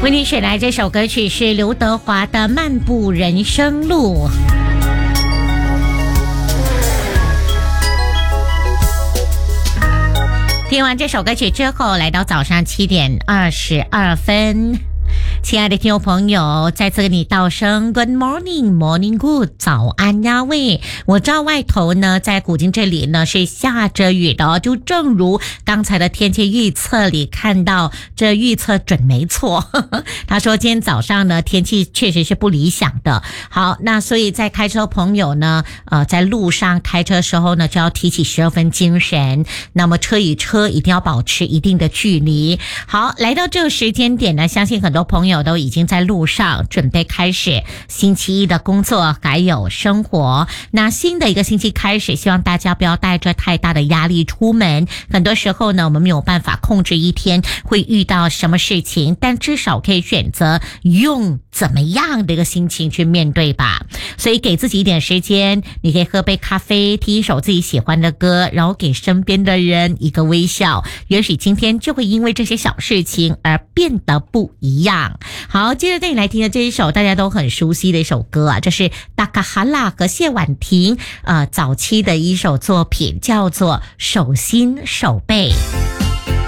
为你选来这首歌曲是刘德华的《漫步人生路》。听完这首歌曲之后，来到早上7:22。亲爱的听众朋友，再次跟你道声 Good morning, morning good， 早安呀喂！我知道外头呢，在古今这里呢是下着雨的，就正如刚才的天气预测里看到，这预测准没错。他说今天早上呢天气确实是不理想的。好，那所以在开车朋友呢，在路上开车的时候呢，就要提起12分精神。那么车与车一定要保持一定的距离。好，来到这个时间点呢，相信很多朋友都已经在路上准备开始星期一的工作还有生活。那新的一个星期开始，希望大家不要带着太大的压力出门。很多时候呢，我们没有办法控制一天会遇到什么事情，但至少可以选择用怎么样的一个心情去面对吧。所以给自己一点时间，你可以喝杯咖啡，听一首自己喜欢的歌，然后给身边的人一个微笑，也许今天就会因为这些小事情而变得不一样。好，接着带你来听的这一首大家都很熟悉的一首歌啊，这是达卡哈拉和谢婉婷早期的一首作品，叫做手心手背。